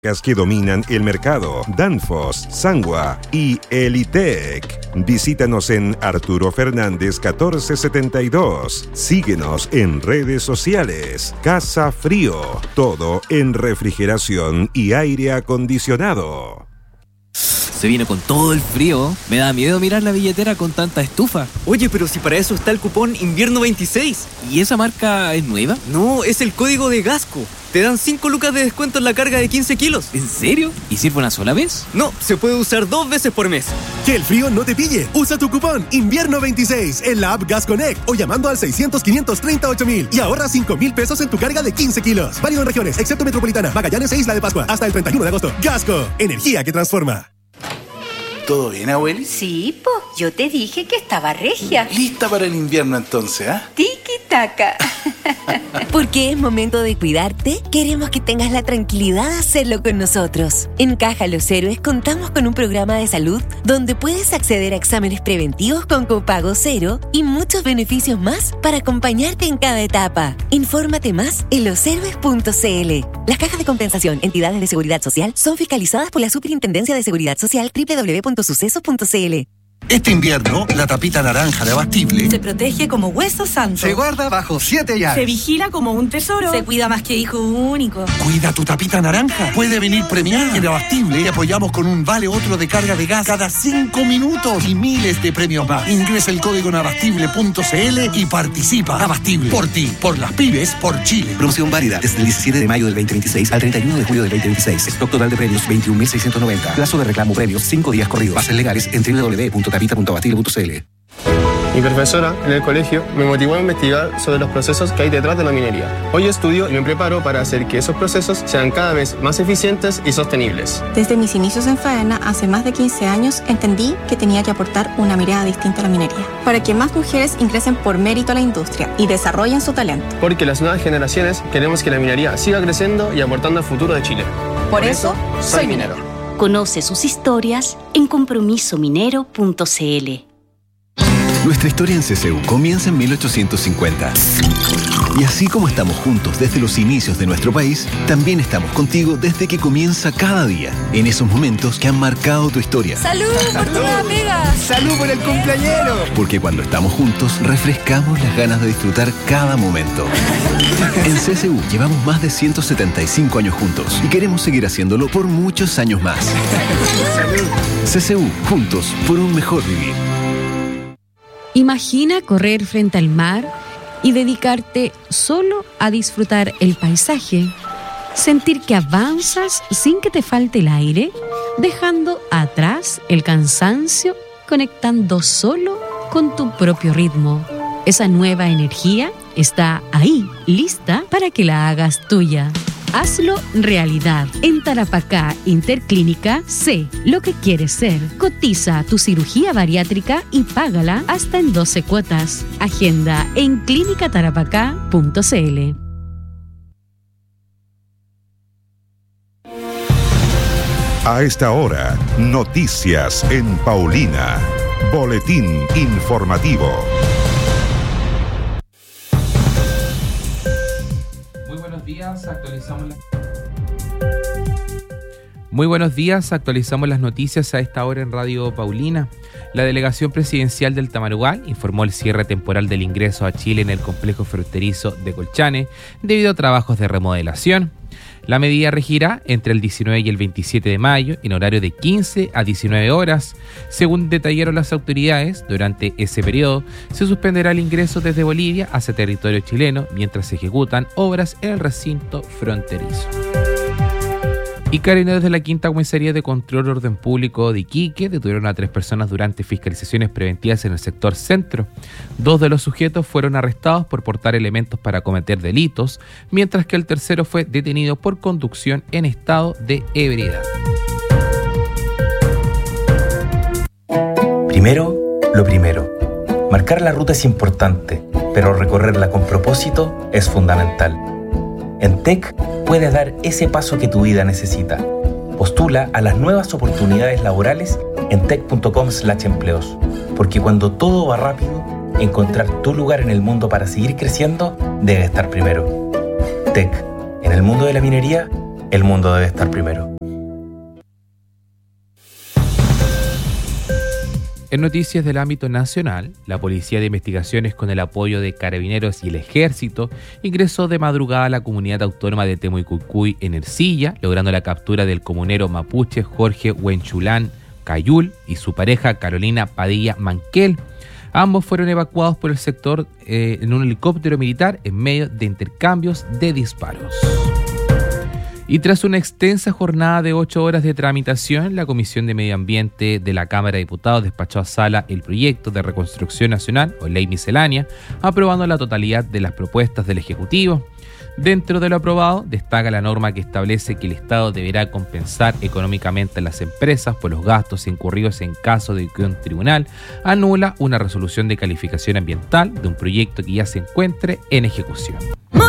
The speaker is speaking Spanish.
Que dominan el mercado, Danfoss, Sangua y Elitec. Visítanos en Arturo Fernández 1472. Síguenos en redes sociales. Casa Frío, todo en refrigeración y aire acondicionado. Se viene con todo el frío. Me da miedo mirar la billetera con tanta estufa. Oye, pero si para eso está el cupón Invierno 26. ¿Y esa marca es nueva? No, es el código de Gasco. Te dan 5 lucas de descuento en la carga de 15 kilos. ¿En serio? ¿Y sirve una sola vez? No, se puede usar 2 veces por mes. Que el frío no te pille. Usa tu cupón Invierno 26 en la app Gas Connect o llamando al 600-538-000 y ahorra 5,000 pesos en tu carga de 15 kilos. Válido en regiones, excepto Metropolitana, Magallanes e Isla de Pascua. Hasta el 31 de agosto. Gasco, energía que transforma. ¿Todo bien, abueli? Sí, po. Yo te dije que estaba regia. Lista para el invierno entonces, ¿ah? Tiki-taka. Porque es momento de cuidarte, queremos que tengas la tranquilidad de hacerlo con nosotros. En Caja Los Héroes contamos con un programa de salud donde puedes acceder a exámenes preventivos con copago cero y muchos beneficios más para acompañarte en cada etapa. Infórmate más en loshéroes.cl. Las cajas de compensación, entidades de seguridad social, son fiscalizadas por la Superintendencia de Seguridad Social www.sucesos.cl. Este invierno, la tapita naranja de Abastible se protege como hueso santo. Se guarda bajo 7 llaves. Se vigila como un tesoro. Se cuida más que hijo único. Cuida tu tapita naranja. Puede venir premiada. En Abastible te apoyamos con un vale otro de carga de gas cada 5 minutos y miles de premios más. Ingresa el código en abastible.cl y participa. Abastible. Por ti, por las pymes, por Chile. Promoción válida desde el 17 de mayo del 2026 al 31 de julio del 2026. Stock total de premios 21.690. Plazo de reclamo premios 5 días corridos. Bases legales en www.tapita.abastible.cl. Mi profesora en el colegio me motivó a investigar sobre los procesos que hay detrás de la minería. Hoy estudio y me preparo para hacer que esos procesos sean cada vez más eficientes y sostenibles. Desde mis inicios en Faena, hace más de 15 años, entendí que tenía que aportar una mirada distinta a la minería, para que más mujeres ingresen por mérito a la industria y desarrollen su talento. Porque las nuevas generaciones queremos que la minería siga creciendo y aportando al futuro de Chile. Por eso, soy minero. Conoce sus historias en compromisominero.cl. Nuestra historia en CCU comienza en 1850. Y así como estamos juntos desde los inicios de nuestro país, también estamos contigo desde que comienza cada día, en esos momentos que han marcado tu historia. ¡Salud por tu nueva pega! ¡Salud por el cumpleañero! Porque cuando estamos juntos, refrescamos las ganas de disfrutar cada momento. En CCU llevamos más de 175 años juntos y queremos seguir haciéndolo por muchos años más. ¡Salud! CCU, juntos por un mejor vivir. Imagina correr frente al mar y dedicarte solo a disfrutar el paisaje. Sentir que avanzas sin que te falte el aire, dejando atrás el cansancio, conectando solo con tu propio ritmo. Esa nueva energía está ahí, lista para que la hagas tuya. Hazlo realidad. En Tarapacá Interclínica, sé lo que quieres ser. Cotiza tu cirugía bariátrica y págala hasta en 12 cuotas. Agenda en clinicatarapacá.cl. A esta hora, noticias en Paulina. Boletín informativo. Muy buenos días, actualizamos las noticias a esta hora en Radio Paulina. La delegación presidencial del Tamarugal informó el cierre temporal del ingreso a Chile en el complejo fronterizo de Colchane debido a trabajos de remodelación. La medida regirá entre el 19 y el 27 de mayo en horario de 15 a 19 horas. Según detallaron las autoridades, durante ese periodo se suspenderá el ingreso desde Bolivia hacia territorio chileno mientras se ejecutan obras en el recinto fronterizo. Y carabineros de la Quinta Comisaría de Control de Orden Público de Iquique detuvieron a 3 personas durante fiscalizaciones preventivas en el sector centro. 2 de los sujetos fueron arrestados por portar elementos para cometer delitos, mientras que el tercero fue detenido por conducción en estado de ebriedad. Primero, lo primero. Marcar la ruta es importante, pero recorrerla con propósito es fundamental. En TEC puedes dar ese paso que tu vida necesita. Postula a las nuevas oportunidades laborales en tec.com/empleos. Porque cuando todo va rápido, encontrar tu lugar en el mundo para seguir creciendo debe estar primero. TEC. En el mundo de la minería, el mundo debe estar primero. En noticias del ámbito nacional, la Policía de Investigaciones, con el apoyo de Carabineros y el Ejército, ingresó de madrugada a la comunidad autónoma de Temucuicui en Ercilla, logrando la captura del comunero mapuche Jorge Huenchulán Cayul y su pareja Carolina Padilla Manquel. Ambos fueron evacuados por el sector en un helicóptero militar en medio de intercambios de disparos. Y tras una extensa jornada de 8 horas de tramitación, la Comisión de Medio Ambiente de la Cámara de Diputados despachó a sala el proyecto de reconstrucción nacional o ley miscelánea, aprobando la totalidad de las propuestas del Ejecutivo. Dentro de lo aprobado, destaca la norma que establece que el Estado deberá compensar económicamente a las empresas por los gastos incurridos en caso de que un tribunal anula una resolución de calificación ambiental de un proyecto que ya se encuentre en ejecución.